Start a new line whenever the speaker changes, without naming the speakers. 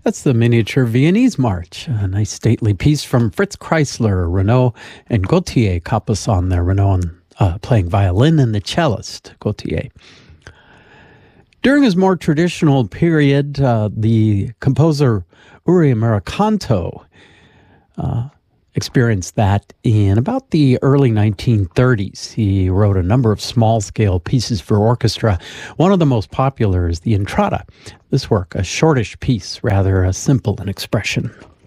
That's the Miniature Viennese March, a nice stately piece from Fritz Kreisler, Renaud, and Gauthier Capuçon there. Renaud playing violin and the cellist, Gauthier. During his more traditional period, the composer Uri Murakanto experienced that in about the early 1930s. He wrote a number of small-scale pieces for orchestra. One of the most popular is the Entrada. This work, a shortish piece, rather simple in expression.